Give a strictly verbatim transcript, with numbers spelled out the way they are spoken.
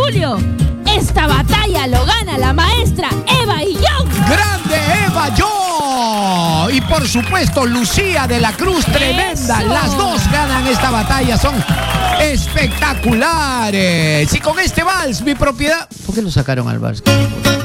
julio. Esta batalla lo gana la maestra Eva y yo. ¡Grande Eva Yo! Y por supuesto Lucía de la Cruz, tremenda. Eso. Las dos ganan esta batalla, son espectaculares. Y con este vals, mi propiedad... ¿Por qué lo sacaron al vals?